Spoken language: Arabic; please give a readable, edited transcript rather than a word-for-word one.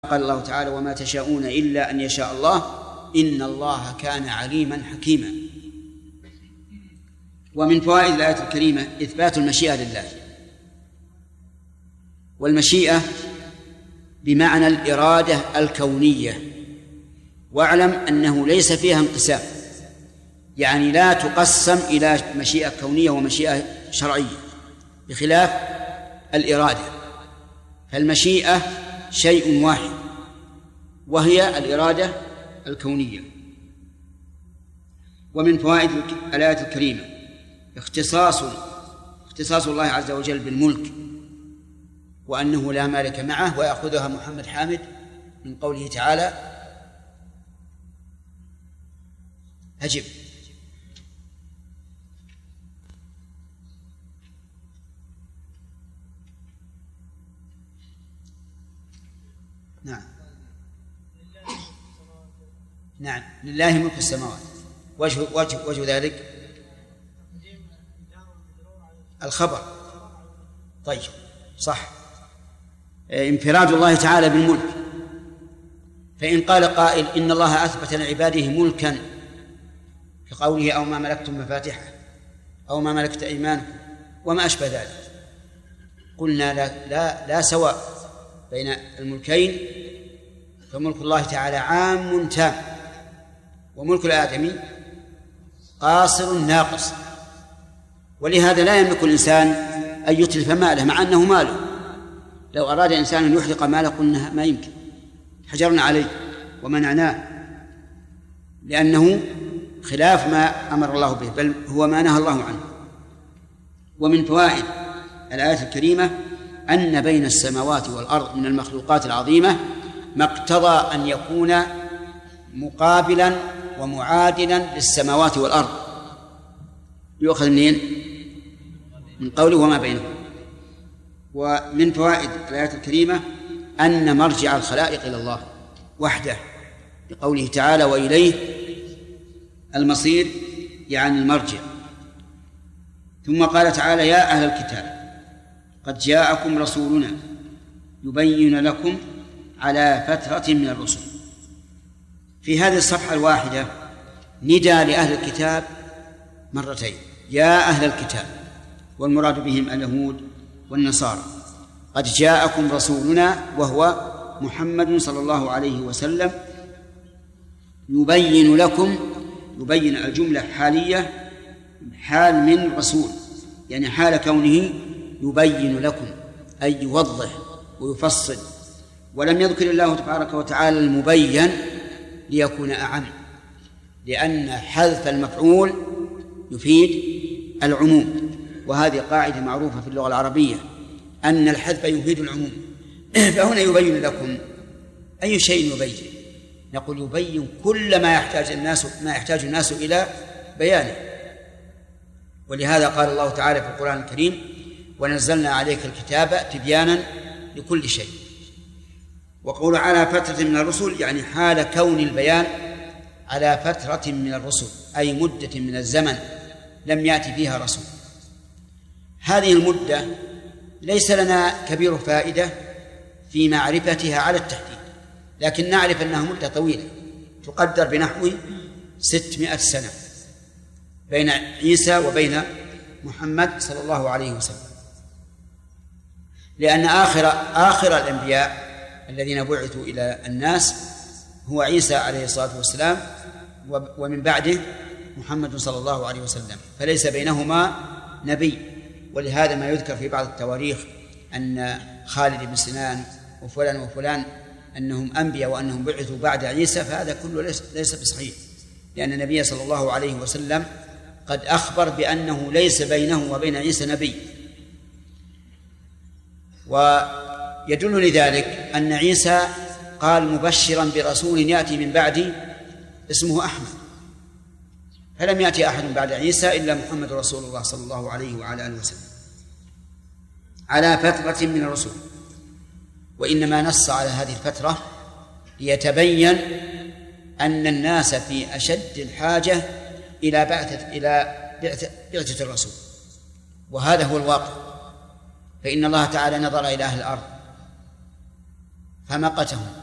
قال الله تعالى: وما تشاءون إلا أن يشاء الله إن الله كان عليما حكيما. ومن فوائد الآية الكريمة إثبات المشيئة لله، والمشيئة بمعنى الإرادة الكونية، واعلم أنه ليس فيها انقسام، يعني لا تقسم إلى مشيئة كونية ومشيئة شرعية بخلاف الإرادة، فالمشيئة شيء واحد وهي الإرادة الكونية. ومن فوائد الآية الكريمة اختصاص الله عز وجل بالملك، وأنه لا مالك معه، ويأخذها محمد حامد من قوله تعالى: أجب. نعم لله ملك السماوات. وجه ذلك الخبر. طيب صح، انفراد الله تعالى بالملك. فإن قال قائل إن الله أثبت لعباده ملكا كقوله: أو ما ملكتم مفاتحه، أو ما ملكت أيمانكم، وما أشبه ذلك، قلنا لا سواء بين الملكين، فملك الله تعالى عام تام، وملك الآدمي قاصر ناقص. ولهذا لا يملك الإنسان أن يتلف ماله مع أنه ماله. لو أراد إنسان أن يحرق ماله قلنا ما يمكن، حجرنا عليه ومنعناه، لأنه خلاف ما أمر الله به، بل هو ما نهى الله عنه. ومن فوائد الآية الكريمة أن بين السماوات والأرض من المخلوقات العظيمة ما اقتضى أن يكون مقابلا ومعادلا للسماوات والأرض، يؤخذ منين؟ من قوله: وما بينهم. ومن فوائد الآية الكريمة أن مرجع الخلائق إلى الله وحده، لقوله تعالى: وإليه المصير، يعني المرجع. ثم قال تعالى: يا أهل الكتاب قد جاءكم رسولنا يبين لكم على فترة من الرسل. في هذه الصفحة الواحدة ندى لأهل الكتاب مرتين: يا أهل الكتاب، والمراد بهم اليهود والنصارى. قد جاءكم رسولنا وهو محمد صلى الله عليه وسلم يبين لكم، يبين الجملة حالية، حال من رسول، يعني حال كونه يبين لكم، أي يوضح ويفصل. ولم يذكر الله تبارك وتعالى المبين ليكون أعم، لأن حذف المفعول يفيد العموم، وهذه قاعدة معروفة في اللغة العربية أن الحذف يفيد العموم. فهنا يبين لكم أي شيء يبين؟ نقول يبين كل ما يحتاج الناس إلى بيانه. ولهذا قال الله تعالى في القرآن الكريم: ونزلنا عليك الكتاب تبيانا لكل شيء. وقول على فترة من الرسل يعني حال كون البيان على فترة من الرسل، أي مدة من الزمن لم يأتي فيها رسول. هذه المدة ليس لنا كبير فائدة في معرفتها على التحديد، لكن نعرف أنها مدة طويلة تقدر بنحو 600 سنة بين عيسى وبين محمد صلى الله عليه وسلم، لأن آخر الأنبياء الذين بعثوا إلى الناس هو عيسى عليه الصلاة والسلام، ومن بعده محمد صلى الله عليه وسلم، فليس بينهما نبي. ولهذا ما يذكر في بعض التواريخ أن خالد بن سنان وفلان وفلان أنهم أنبياء وأنهم بعثوا بعد عيسى، فهذا كله ليس بصحيح، لأن النبي صلى الله عليه وسلم قد أخبر بأنه ليس بينه وبين عيسى نبي. ويدل لذلك أن عيسى قال مبشرا برسول يأتي من بعدي اسمه أحمد، فلم يأتي أحد بعد عيسى إلا محمد رسول الله صلى الله عليه وعلى آله وسلم على فترة من الرسل. وإنما نص على هذه الفترة ليتبين أن الناس في أشد الحاجة إلى بعثة الرسول، وهذا هو الواقع. فإن الله تعالى نظر إلى أهل الأرض فمقتهم